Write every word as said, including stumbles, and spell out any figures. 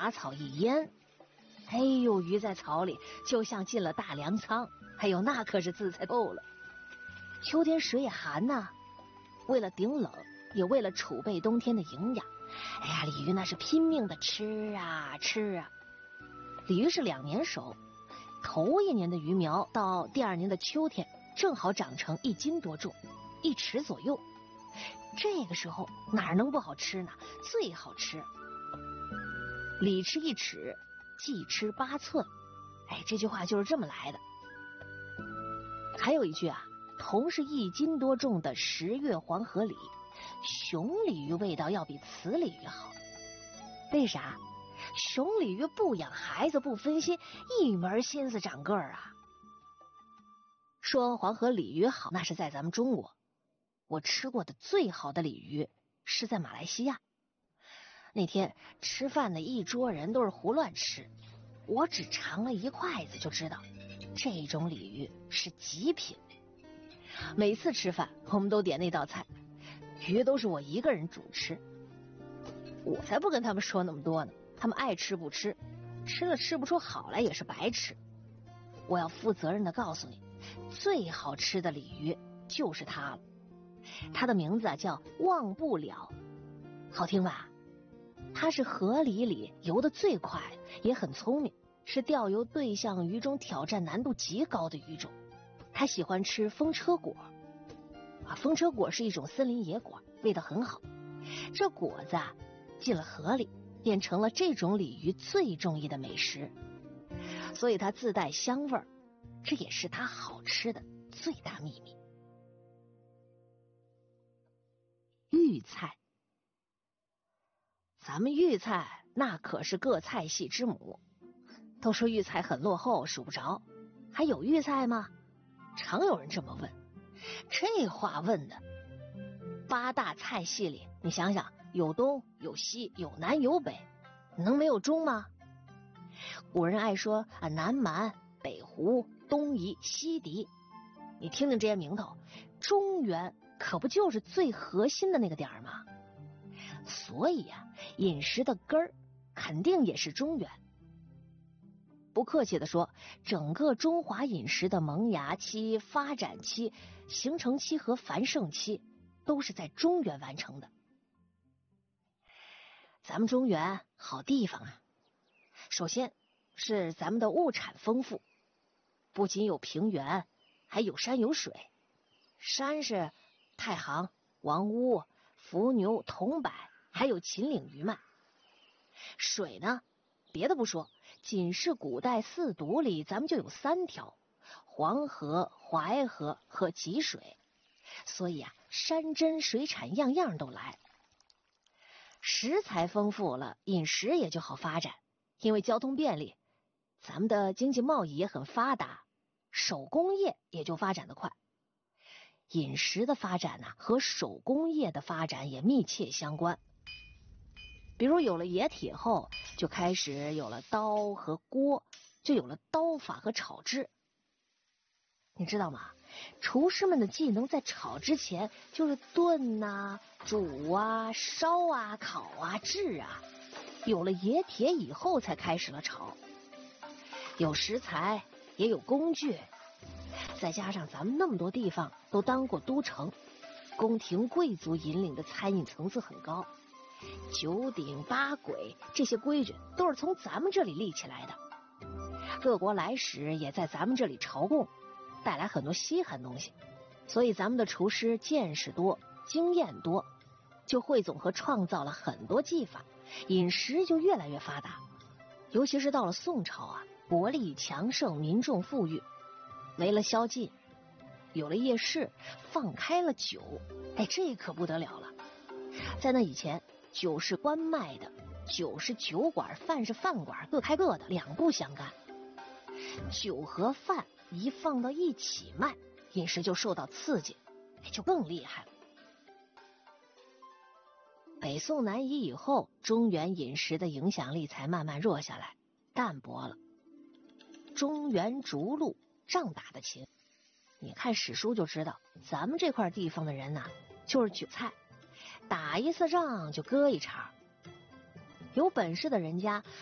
杂草一腌，哎呦，鱼在草里就像进了大粮仓，哎呦，那可是自在透了。秋天水也寒呐、啊，为了顶冷，也为了储备冬天的营养，哎呀，鲤鱼那是拼命的吃啊吃啊。鲤鱼是两年熟，头一年的鱼苗到第二年的秋天，正好长成一斤多重，一尺左右。这个时候哪能不好吃呢？最好吃。鲤吃一尺，鲫吃八寸，哎，这句话就是这么来的。还有一句啊，同是一斤多重的十月黄河鲤，雄鲤鱼味道要比雌鲤鱼好。为啥？雄鲤鱼不养孩子不分心，一门心思长个儿啊。说黄河鲤鱼好，那是在咱们中国。我吃过的最好的鲤鱼是在马来西亚。那天吃饭的一桌人都是胡乱吃，我只尝了一筷子就知道，这种鲤鱼是极品。每次吃饭我们都点那道菜，鱼都是我一个人主吃。我才不跟他们说那么多呢，他们爱吃不吃，吃了吃不出好来也是白吃。我要负责任的告诉你，最好吃的鲤鱼就是它了。它的名字啊叫忘不了，好听吧？它是河里里游得最快，也很聪明，是钓游对象鱼中挑战难度极高的鱼种。它喜欢吃风车果啊，风车果是一种森林野果，味道很好。这果子啊进了河里，变成了这种鲤鱼最中意的美食，所以它自带香味儿，这也是它好吃的最大秘密。豫菜，咱们豫菜那可是各菜系之母，都说豫菜很落后，数不着，还有豫菜吗？常有人这么问，这话问的。八大菜系里，你想想，有东有西有南有北，能没有中吗？古人爱说啊，南蛮北胡东夷西狄，你听听这些名头，中原可不就是最核心的那个点儿吗？所以啊，饮食的根儿肯定也是中原。不客气的说，整个中华饮食的萌芽期、发展期、形成期和繁盛期都是在中原完成的。咱们中原好地方啊，首先是咱们的物产丰富，不仅有平原，还有山有水。山是太行、王屋、伏牛、桐柏，还有秦岭余脉。水呢，别的不说，仅是古代四渎里咱们就有三条，黄河、淮河和济水，所以啊，山珍水产样样都来。食材丰富了，饮食也就好发展，因为交通便利，咱们的经济贸易也很发达，手工业也就发展得快。饮食的发展呢、啊，和手工业的发展也密切相关。比如有了冶铁后，就开始有了刀和锅，就有了刀法和炒制。你知道吗？厨师们的技能在炒之前就是炖啊、煮啊、烧啊、烤啊、制啊，有了冶铁以后才开始了炒。有食材，也有工具，再加上咱们那么多地方都当过都城，宫廷贵族引领的餐饮层次很高，九鼎八簋这些规矩都是从咱们这里立起来的。各国来使也在咱们这里朝贡，带来很多稀罕东西，所以咱们的厨师见识多，经验多，就汇总和创造了很多技法，饮食就越来越发达。尤其是到了宋朝啊，国力强盛，民众富裕，没了宵禁，有了夜市，放开了酒，哎，这可不得了了。在那以前，酒是官卖的，酒是酒馆，饭是饭馆，各开各的，两不相干。酒和饭一放到一起卖，饮食就受到刺激，就更厉害了。北宋南移以后，中原饮食的影响力才慢慢弱下来，淡薄了。中原逐鹿，仗打得勤。你看史书就知道，咱们这块地方的人呐、啊，就是韭菜，打一次仗就割一茬。有本事的人家